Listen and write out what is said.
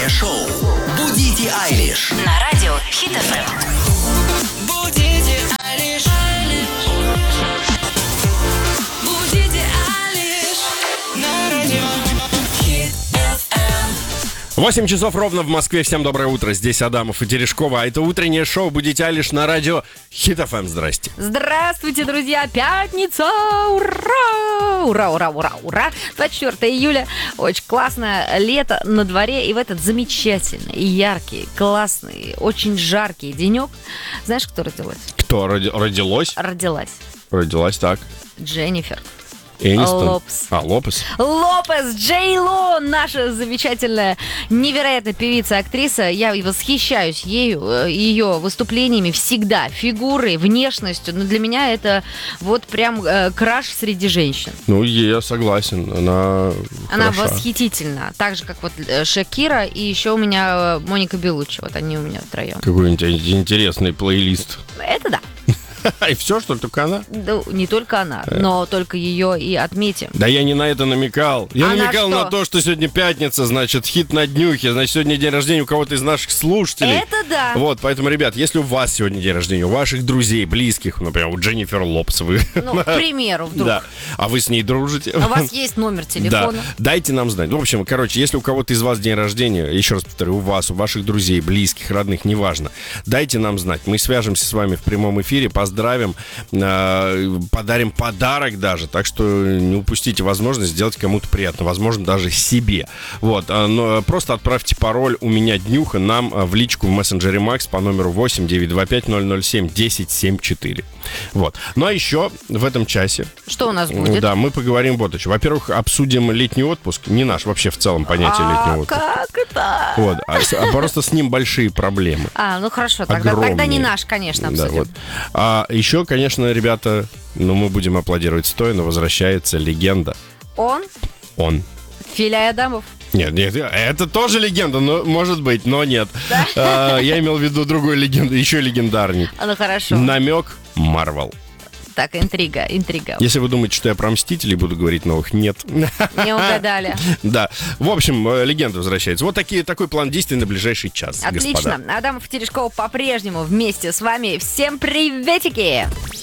Утреннее шоу «Будите Айлиш» На радио Хит FM. Будите Айлиш. Будите Айлиш. На радио Хит FM. 8 часов ровно в Москве. Всем доброе утро. Здесь Адамов и Терешкова. А это утреннее шоу «Будите Айлиш» на радио Хит FM. Здрасте. Здравствуйте, друзья! Пятница! Ура! Ура, ура, ура, ура! 24 июля. Очень классное лето на дворе. И в этот замечательный, яркий, классный, очень жаркий денек. Знаешь, кто родилась? Кто родилась? Родилась Так. Дженнифер Энистон. Лопес. Лопес. Лопес, Джей Ло, наша замечательная, невероятная певица, актриса. Я восхищаюсь ею, ее выступлениями всегда, фигурой, внешностью. Но для меня это вот прям краш среди женщин. Ну, я согласен. Она хороша. Восхитительна. Так же, как вот Шакира и еще у меня Моника Белуччи. Вот они у меня втроем. Какой-нибудь интересный плейлист. Это да. И все, что ли, только она? Ну, не только она, но только ее и отметим. Да я не на это намекал. Я А намекал на что? на то, что сегодня пятница, значит, хит на днюхе. Значит, сегодня день рождения у кого-то из наших слушателей. Это да. Вот, поэтому, ребят, если у вас сегодня день рождения, у ваших друзей, близких, например, у Дженнифер Лопес, вы... Ну, к примеру, вдруг. Да. А вы с ней дружите? У вас есть номер телефона. Да, дайте нам знать. В общем, короче, если у кого-то из вас день рождения, еще раз повторю, у вас, у ваших друзей, близких, родных, неважно, дайте нам знать. Мы свяжемся с вами в прямом эфире, поздравим, подарим подарок даже. Так что не упустите возможность сделать кому-то приятно, возможно, даже себе. Вот, но просто отправьте пароль «У меня днюха» нам в личку в мессенджере Макс по номеру 8-925-007-1074. Вот. Ну а еще в этом часе... Что у нас будет? Да, мы поговорим вот о чем. Во-первых, обсудим летний отпуск. Не наш, вообще в целом понятие летнего отпуска. Как это? Вот, а просто с ним большие проблемы. Ну хорошо, тогда не наш, конечно, обсудим. Да, вот. А еще, конечно, ребята, мы будем аплодировать стоя, но возвращается легенда. Он? Филя Адамов. Нет, это тоже легенда, но, может быть, но нет. Я имел в виду другую легенду, еще легендарней. Ну хорошо. Намек Марвел. Так, интрига. Если вы думаете, что я про Мстителей буду говорить новых, нет. Не угадали. Да. В общем, легенда возвращается. Вот такой план действий на ближайший час, Отлично. господа. Адамов и Терешкова по-прежнему вместе с вами. Всем приветики!